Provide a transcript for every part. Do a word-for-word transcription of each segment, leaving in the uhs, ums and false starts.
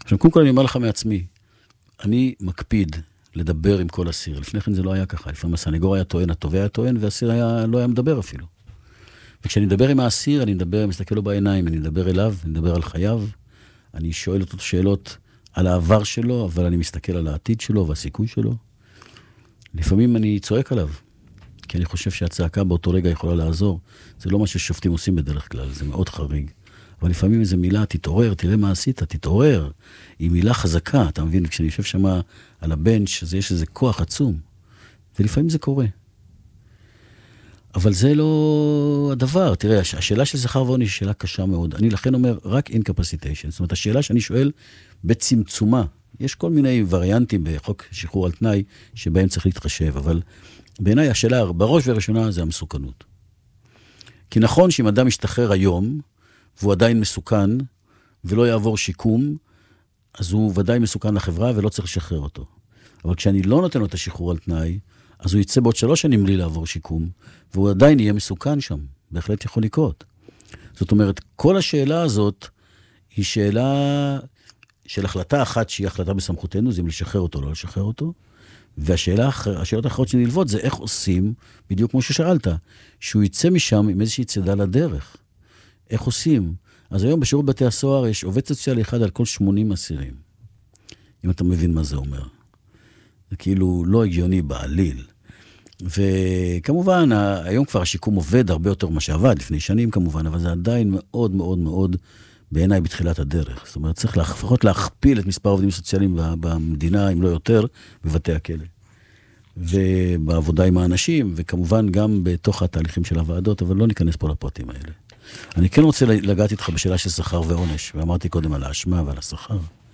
עכשיו, קודם כל אני אומר לך מעצמי, אני מקפיד לדבר עם כל אסיר. לפני כן זה לא היה ככה. לפעמים הסנגור היה טוען, התובע היה טוען, והאסיר היה, לא היה מדבר אפילו. וכשאני מדבר עם האסיר, אני מדבר, מסתכל לו בעיניים, אני מדבר אליו, אני מדבר על חייו, אני שואל אותו שאלות על העבר שלו, אבל אני מסתכל על העתיד שלו והסיכוי שלו. לפעמים אני צועק עליו, כי אני חושב שהצעקה באותו רגע יכולה לעזור. זה לא מה ששופטים עושים בדרך כלל, זה מאוד חריג. אבל לפעמים איזו מילה, תתעורר, תראה מה עשית, תתעורר. היא מילה חזקה, אתה מבין? כשאני יושב שם על הבנץ', אז יש איזה כוח עצום. ולפעמים זה קורה. אבל זה לא הדבר. תראה, השאלה של שכר ועונש היא שאלה קשה מאוד. אני לכן אומר, רק incapacitation. זאת אומרת, השאלה שאני שואל בצמצומה. יש כל מיני וריאנטים בחוק שחרור על תנאי, שבהם צריך להתחשב, אבל בעיניי השאלה, בראש וראשונה, זה המסוכנות. כי נכון שאם אדם משתחרר היום, והוא עדיין מסוכן, ולא יעבור שיקום, אז הוא ודאי מסוכן לחברה, ולא צריך לשחרר אותו. אבל כשאני לא נותן לו את השחרור על תנאי, אז הוא יצא בעוד שלוש שנים בלי לעבור שיקום, והוא עדיין יהיה מסוכן שם. בהחלט יכול לקרות. זאת אומרת, כל השאלה הזאת, היא שאלה של החלטה אחת, שהיא החלטה בסמכותנו, זה אם לשחרר אותו או לא לשחרר אותו, והשאלה, השאלות האחרות שנלוות, זה איך עושים, בדיוק כמו ששאלת, שהוא יצא משם עם איזושהי צדה לדרך. איך עושים? אז היום בשירות בתי הסוהר יש עובד סוציאלי אחד על כל שמונים אסירים. אם אתה מבין מה זה אומר. זה כאילו לא הגיוני בעליל. וכמובן, היום כבר השיקום עובד הרבה יותר ממה שעבד, לפני שנים כמובן, אבל זה עדיין מאוד מאוד מאוד בעיניי בתחילת הדרך. זאת אומרת, צריך לפחות להכפיל את מספר עובדים סוציאליים במדינה, אם לא יותר, בבתי הכלא. ובעבודה עם האנשים, וכמובן גם בתוך התהליכים של הוועדות, אבל לא ניכנס פה לפרטים האלה. אני כן רוצה לגעת איתך בשאלה של שכר ועונש, ואמרתי קודם על האשמה ועל השכר.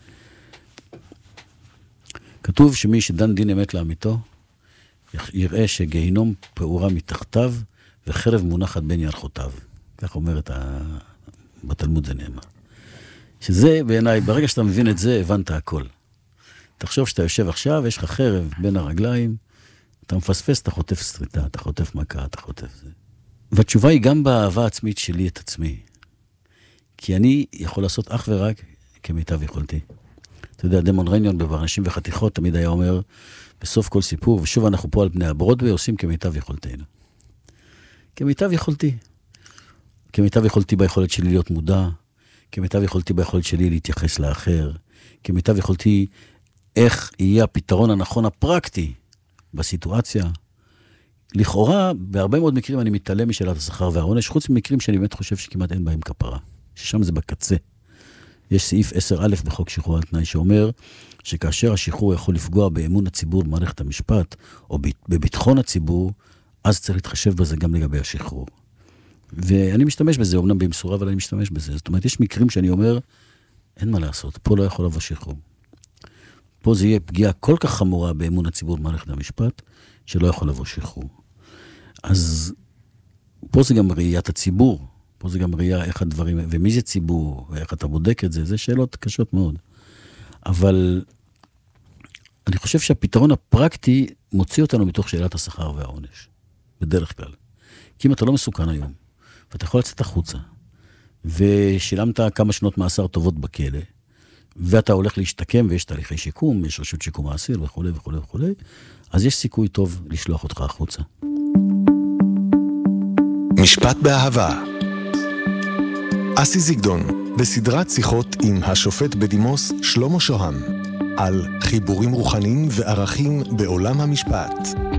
כתוב שמי שדן דין אמת לאמיתו, יראה שגיהינום פעורה מתחתיו, וחרב מונחת בין ירחותיו. כך אומרת, ה... בתלמוד זה נאמר. שזה בעיניי, ברגע שאתה מבין את זה, הבנת הכל. תחשוב שאתה יושב עכשיו, יש לך חרב בין הרגליים, אתה מפספס, אתה חוטף סריטה, אתה חוטף מכה, אתה חוטף זה. והתשובה היא גם באהבה עצמית שלי את עצמי. כי אני יכול לעשות אך ורק כמיטב יכולתי. אתה יודע, דמון רניון בברנשים וחתיכות תמיד היה אומר, בסוף כל סיפור, ושוב אנחנו פה על פני הברודווי, עושים כמיטב יכולתנו. כמיטב יכולתי. כמיטב יכולתי ביכולת שלי להיות מודע, כמיטב יכולתי ביכולת שלי להתייחס לאחר, כמיטב יכולתי איך יהיה הפתרון הנכון הפרקטי בסיטואציה. לכאורה, בהרבה מאוד מקרים אני מתעלם משאלת השכר והעונש, חוץ ממקרים שאני באמת חושב שכמעט אין בהם כפרה, ששם זה בקצה. יש סעיף עשר א' בחוק שחרור על תנאי שאומר שכאשר השחרור יכול לפגוע באמון הציבור במערכת המשפט, או בביטחון הציבור, אז צריך להתחשב בזה גם לגבי השחרור. ואני משתמש בזה, אמנם במשורה, אבל אני משתמש בזה. זאת אומרת, יש מקרים שאני אומר, אין מה לעשות, פה לא יכול לבוא שחרור. פה זה יהיה פגיעה כל כך חמורה באמון הציבור במערכת המשפט, שלא יכול לבוא שחרור. אז פה זה גם ראיית הציבור, פה זה גם ראייה איך הדברים, ומי זה ציבור, ואיך אתה בודק את זה, זה שאלות קשות מאוד. אבל אני חושב שהפתרון הפרקטי מוציא אותנו מתוך שאלת השכר והעונש, בדרך כלל. כי אם אתה לא מסוכן היום, ואתה יכול לצאת החוצה, ושילמת כמה שנות מאסר טובות בכלא, ואתה הולך להשתקם, ויש תהליכי שיקום, יש רשות שיקום האסיר וכו' וכו' וכו', אז יש סיכוי טוב לשלוח אותך החוצה. משפט באהבה. אסי זיגדון, בסדרת שיחות עם השופט בדימוס שלמה שוהם, על חיבורים רוחניים וערכים בעולם המשפט.